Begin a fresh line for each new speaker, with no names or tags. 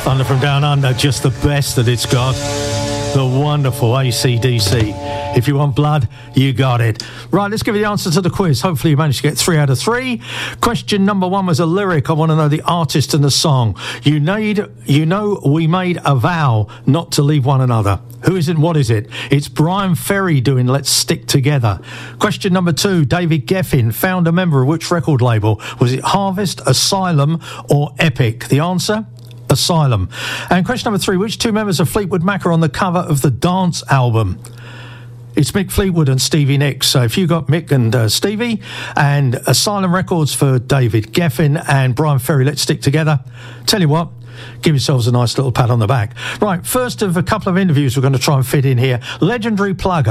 Thunder from Down Under, just the best that it's got. The wonderful AC/DC. If you want blood, you got it. Right, let's give you the answer to the quiz. Hopefully you managed to get 3 out of 3. Question number 1 was a lyric. I want to know the artist and the song. You know, we made a vow not to leave one another. Who is it and what is it? It's Bryan Ferry doing Let's Stick Together. Question number 2, David Geffen, founder member of which record label? Was it Harvest, Asylum or Epic? The answer? Asylum. And question number 3, which 2 members of Fleetwood Mac are on the cover of the Dance album? It's Mick Fleetwood and Stevie Nicks. So if you got Mick and Stevie, and Asylum Records for David Geffen and Bryan Ferry, Let's Stick Together. Tell you what, give yourselves a nice little pat on the back. Right, first of a couple of interviews we're going to try and fit in here. Legendary plugger